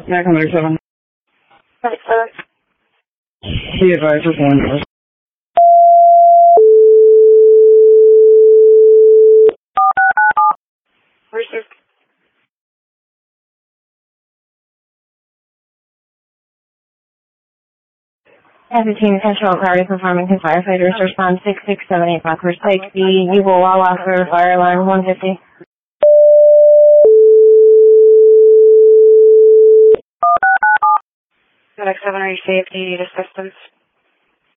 Back on 7. Right, Be advised, just one. Rooster. As a team, attention all parties performing to firefighters, respond 6678 Buckhurst Pike, the Eagle Wawa for fire alarm 150. FedEx 7, are you safe? Do you need assistance?